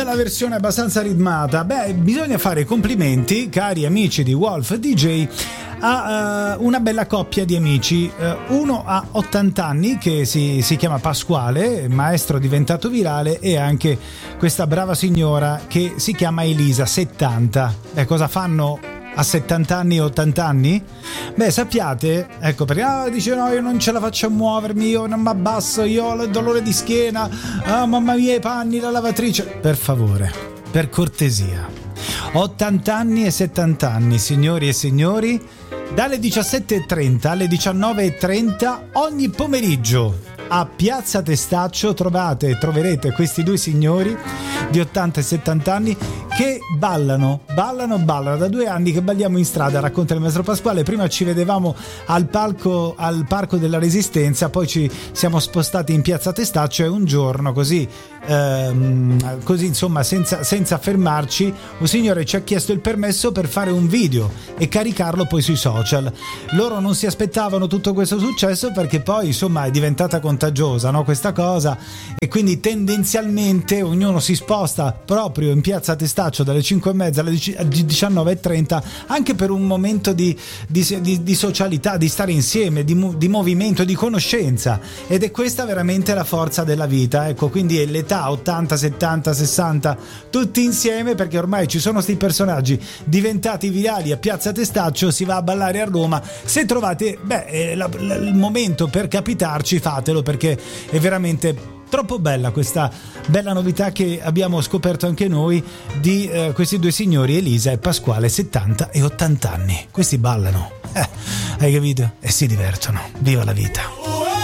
bella versione abbastanza ritmata. Beh, bisogna fare i complimenti, cari amici di Wolf DJ, a una bella coppia di amici. Uno ha 80 anni, che si chiama Pasquale, maestro diventato virale, e anche questa brava signora che si chiama Elisa, 70. Cosa fanno a 70 anni e 80 anni? Beh, sappiate, ecco perché dice no, io non ce la faccio a muovermi, io non mi abbasso, io ho il dolore di schiena, mamma mia i panni, la lavatrice. Per favore, per cortesia, 80 anni e 70 anni, signori e signori, dalle 17:30 alle 19:30 ogni pomeriggio a Piazza Testaccio troverete questi due signori di 80 e 70 anni che ballano da 2 anni che balliamo in strada, racconta il maestro Pasquale. Prima ci vedevamo al Parco della Resistenza, poi ci siamo spostati in Piazza Testaccio, e un giorno così insomma senza fermarci un signore ci ha chiesto il permesso per fare un video e caricarlo poi sui social. Loro non si aspettavano tutto questo successo, perché poi insomma è diventata contagiosa, no, questa cosa, e quindi tendenzialmente ognuno si sposta proprio in Piazza Testaccio dalle 5:30 alle 19:30, anche per un momento di socialità, di stare insieme, di movimento, di conoscenza, ed è questa veramente la forza della vita. Ecco, quindi è l'età 80, 70, 60 tutti insieme, perché ormai ci sono sti personaggi diventati virali a Piazza Testaccio. Si va a ballare a Roma, se trovate il momento per capitarci, fatelo, perché è veramente troppo bella questa bella novità che abbiamo scoperto anche noi di questi due signori, Elisa e Pasquale, 70 e 80 anni. Questi ballano, hai capito? E si divertono. Viva la vita.